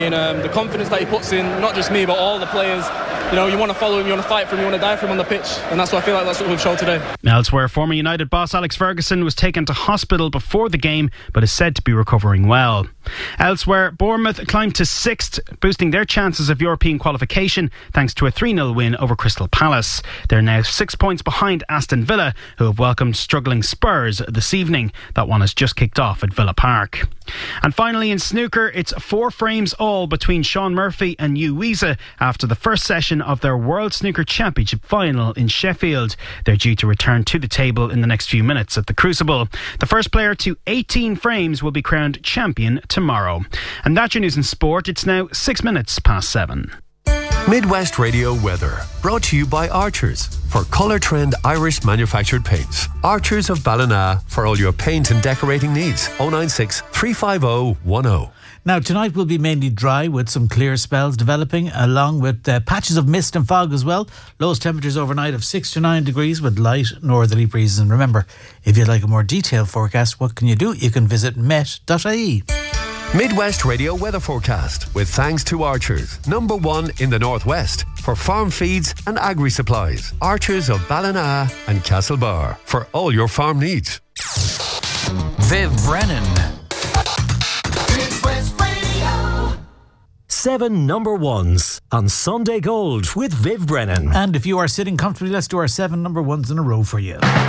The confidence that he puts in, not just me but all the players, you want to follow him, you want to fight for him, you want to die for him on the pitch, and that's what I feel like that's what we've shown today. Elsewhere, former United boss Alex Ferguson was taken to hospital before the game but is said to be recovering well. Elsewhere, Bournemouth climbed to 6th, boosting their chances of European qualification thanks to a 3-0 win over Crystal Palace. They're now 6 points behind Aston Villa, who have welcomed struggling Spurs this evening. That one has just kicked off at Villa Park. And finally, in snooker, it's 4 frames all between Sean Murphy and Yu Weisa after the first session of their World Snooker Championship final in Sheffield. They're due to return to the table in the next few minutes at the Crucible. The first player to 18 frames will be crowned champion tomorrow. And that's your news in sport. It's now 6 minutes past 7. Midwest Radio weather, brought to you by Archers for Colour Trend Irish manufactured paints. Archers of Ballina for all your paint and decorating needs. 096 350 10. Now, tonight will be mainly dry with some clear spells developing, along with patches of mist and fog as well. Lowest temperatures overnight of 6 to 9 degrees with light northerly breezes. And remember, if you'd like a more detailed forecast, what can you do? You can visit met.ie. Midwest Radio weather forecast with thanks to Archers, #1 in the Northwest for farm feeds and agri-supplies. Archers of Ballina and Castlebar for all your farm needs. Viv Brennan. Midwest Radio. 7 number ones on Sunday Gold with Viv Brennan. And if you are sitting comfortably, let's do our 7 number ones in a row for you.